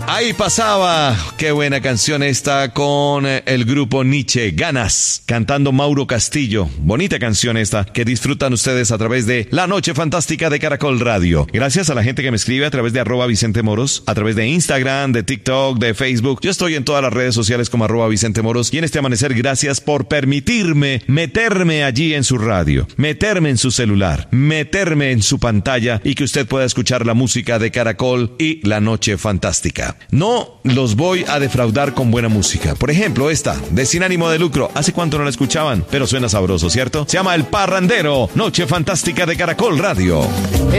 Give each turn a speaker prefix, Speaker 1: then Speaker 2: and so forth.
Speaker 1: Ahí pasaba, qué buena canción esta con el grupo Nietzsche, Ganas, cantando Mauro Castillo. Bonita canción esta que disfrutan ustedes a través de La Noche Fantástica de Caracol Radio. Gracias a la gente que me escribe a través de @VicenteMoros, a través de Instagram, de TikTok, de Facebook. Yo estoy en todas las redes sociales como @VicenteMoros y en este amanecer gracias por permitirme meterme allí en su radio, meterme en su celular, meterme en su pantalla y que usted pueda escuchar la música de Caracol y La Noche Fantástica. No los voy a defraudar con buena música. Por ejemplo, esta, de Sin Ánimo de Lucro. ¿Hace cuánto no la escuchaban? Pero suena sabroso, ¿cierto? Se llama El Parrandero, Noche Fantástica de Caracol Radio.